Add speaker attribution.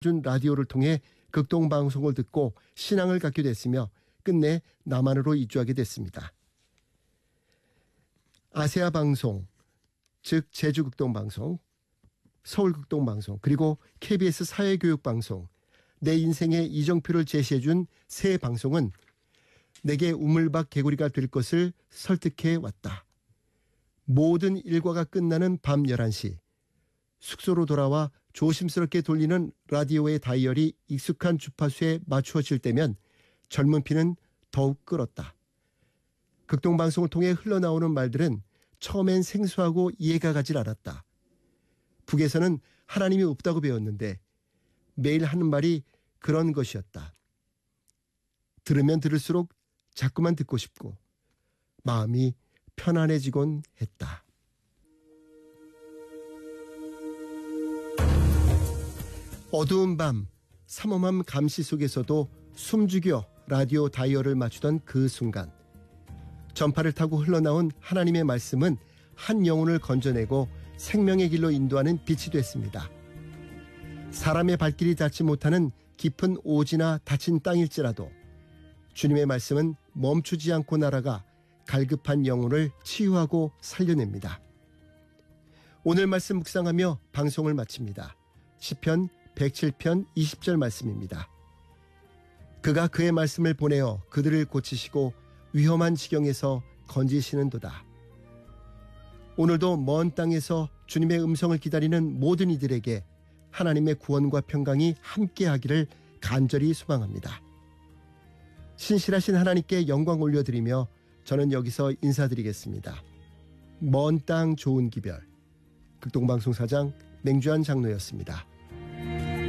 Speaker 1: 준 라디오를 통해 극동방송을 듣고 신앙을 갖게 됐으며 끝내 남한으로 이주하게 됐습니다. 아세아 방송, 즉 제주극동방송, 서울극동방송, 그리고 KBS 사회교육방송, 내 인생의 이정표를 제시해준 세 방송은 내게 우물박 개구리가 될 것을 설득해 왔다. 모든 일과가 끝나는 밤 11시, 숙소로 돌아와 조심스럽게 돌리는 라디오의 다이얼이 익숙한 주파수에 맞추어질 때면 젊은 피는 더욱 끓었다. 극동방송을 통해 흘러나오는 말들은 처음엔 생소하고 이해가 가질 않았다. 북에서는 하나님이 없다고 배웠는데 매일 하는 말이 그런 것이었다. 들으면 들을수록 자꾸만 듣고 싶고 마음이 편안해지곤 했다. 어두운 밤, 삼엄한 감시 속에서도 숨죽여 라디오 다이얼을 맞추던 그 순간, 전파를 타고 흘러나온 하나님의 말씀은 한 영혼을 건져내고 생명의 길로 인도하는 빛이 됐습니다. 사람의 발길이 닿지 못하는 깊은 오지나 닫힌 땅일지라도 주님의 말씀은 멈추지 않고 날아가 갈급한 영혼을 치유하고 살려냅니다. 오늘 말씀 묵상하며 방송을 마칩니다. 시편 107편 20절 말씀입니다. 그가 그의 말씀을 보내어 그들을 고치시고 위험한 지경에서 건지시는도다. 오늘도 먼 땅에서 주님의 음성을 기다리는 모든 이들에게 하나님의 구원과 평강이 함께하기를 간절히 소망합니다. 신실하신 하나님께 영광 올려드리며 저는 여기서 인사드리겠습니다. 먼 땅 좋은 기별, 극동방송 사장 맹주한 장로였습니다.